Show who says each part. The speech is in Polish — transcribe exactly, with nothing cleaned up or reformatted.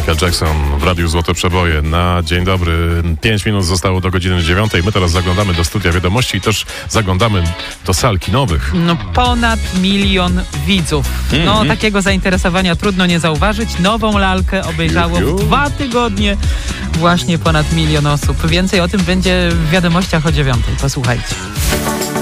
Speaker 1: Michael Jackson w Radiu Złote Przeboje na dzień dobry. Pięć minut zostało do godziny dziewiątej. My teraz zaglądamy do studia wiadomości i też zaglądamy do sal kinowych.
Speaker 2: No ponad milion widzów. No mm-hmm. takiego zainteresowania trudno nie zauważyć. Nową lalkę obejrzało
Speaker 1: Juhu.
Speaker 2: w dwa tygodnie właśnie ponad milion osób. Więcej o tym będzie w wiadomościach o dziewiątej. Posłuchajcie.